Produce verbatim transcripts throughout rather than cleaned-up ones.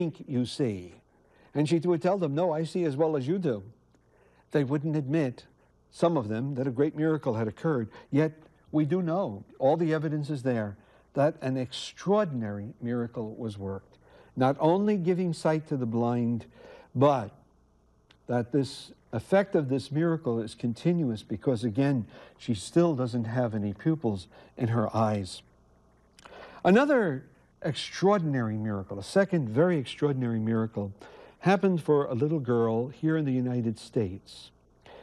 think you see? And she would tell them, no, I see as well as you do. They wouldn't admit, some of them, that a great miracle had occurred. Yet we do know, all the evidence is there, that an extraordinary miracle was worked. Not only giving sight to the blind, but that this effect of this miracle is continuous because, again, she still doesn't have any pupils in her eyes. Another extraordinary miracle, a second very extraordinary miracle, happened for a little girl here in the United States.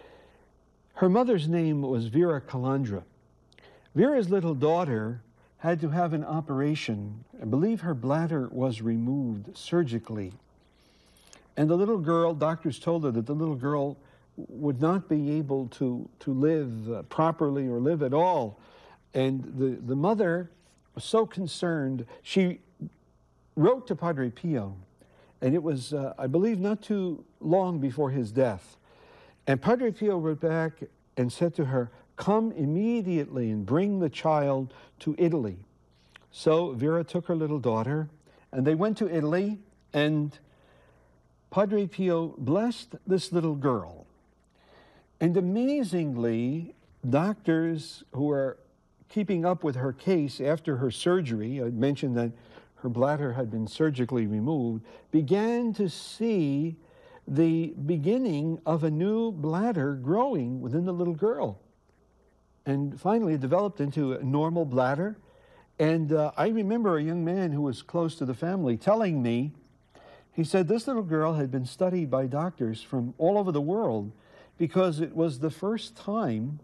Her mother's name was Vera Calandra. Vera's little daughter had to have an operation. I believe her bladder was removed surgically. And the little girl, doctors told her that the little girl would not be able to, to live uh, properly or live at all. And the, the mother was so concerned, she wrote to Padre Pio, and it was, uh, I believe, not too long before his death. And Padre Pio wrote back and said to her, come immediately and bring the child to Italy. So Vera took her little daughter, and they went to Italy, and Padre Pio blessed this little girl. And amazingly, doctors who were keeping up with her case after her surgery, I mentioned that her bladder had been surgically removed, began to see the beginning of a new bladder growing within the little girl. And finally it developed into a normal bladder. And uh, I remember a young man who was close to the family telling me, he said this little girl had been studied by doctors from all over the world because it was the first time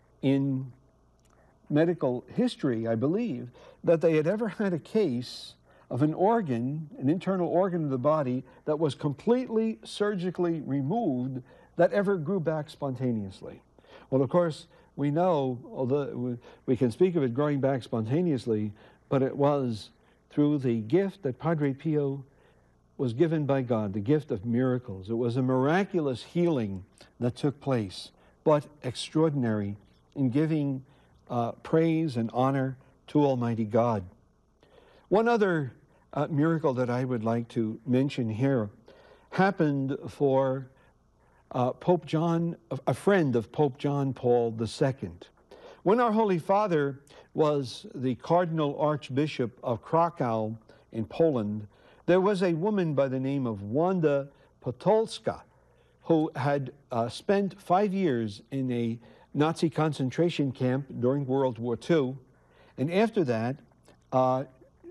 in medical history, I believe, that they had ever had a case of an organ, an internal organ of the body, that was completely surgically removed that ever grew back spontaneously. Well, of course, we know, although we can speak of it growing back spontaneously, but it was through the gift that Padre Pio was given by God, the gift of miracles. It was a miraculous healing that took place, but extraordinary in giving uh, praise and honor to Almighty God. One other uh, miracle that I would like to mention here happened for uh, Pope John, a friend of Pope John Paul the Second. When our Holy Father was the Cardinal Archbishop of Krakow in Poland, there was a woman by the name of Wanda Potolska who had uh, spent five years in a Nazi concentration camp during World War Two. And after that, uh,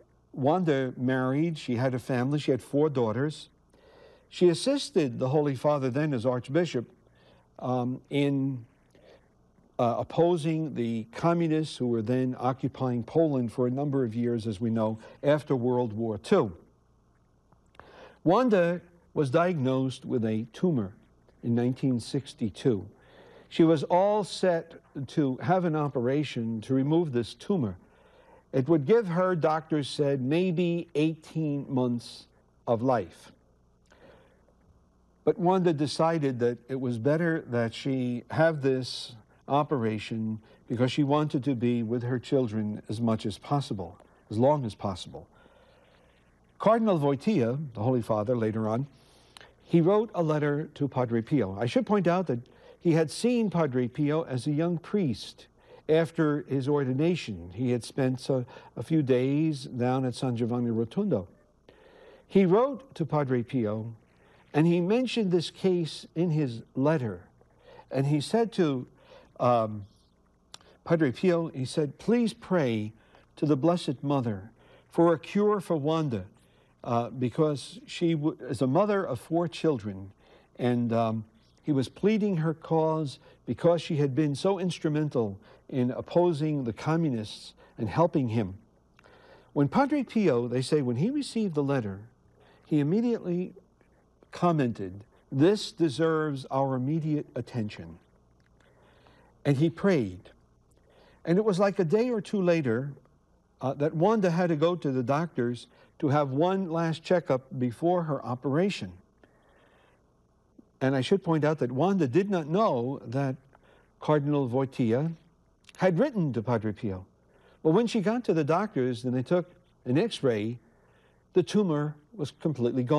Wanda married, she had a family, she had four daughters. She assisted the Holy Father then as Archbishop um, in uh, opposing the communists who were then occupying Poland for a number of years, as we know, after World War Two. Wanda was diagnosed with a tumor in nineteen sixty-two. She was all set to have an operation to remove this tumor. It would give her, doctors said, maybe eighteen months of life. But Wanda decided that it was better that she have this operation because she wanted to be with her children as much as possible, as long as possible. Cardinal Wojtyła, the Holy Father, later on, he wrote a letter to Padre Pio. I should point out that he had seen Padre Pio as a young priest after his ordination. He had spent a, a few days down at San Giovanni Rotondo. He wrote to Padre Pio, and he mentioned this case in his letter. And he said to um, Padre Pio, he said, please pray to the Blessed Mother for a cure for Wanda, uh, because she w is a mother of four children, and um, he was pleading her cause because she had been so instrumental in opposing the communists and helping him. When Padre Pio, they say, when he received the letter, he immediately commented, this deserves our immediate attention. And he prayed. And it was like a day or two later uh, that Wanda had to go to the doctors to have one last checkup before her operation. And I should point out that Wanda did not know that Cardinal Wojtyła had written to Padre Pio. But when she got to the doctors and they took an x-ray, the tumor was completely gone.